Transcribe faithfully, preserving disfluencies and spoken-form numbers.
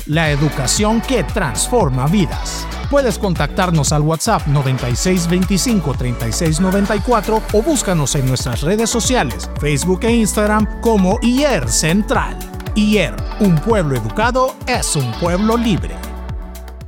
la educación que transforma vidas. Puedes contactarnos al WhatsApp noventa y seis veinticinco treinta y seis noventa y cuatro o búscanos en nuestras redes sociales, Facebook e Instagram como I E R Central. I E R, un pueblo educado es un pueblo libre.